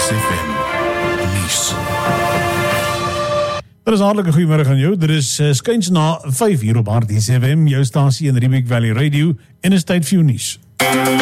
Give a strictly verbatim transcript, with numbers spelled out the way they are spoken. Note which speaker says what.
Speaker 1: S F M nuus.
Speaker 2: Dit is hartelike goeiemiddag aan jou. Dit is uh, skuins na vyf hier op R D S F M, jou stasie in Riebeek Valley Radio, en is tyd vir jou nuus.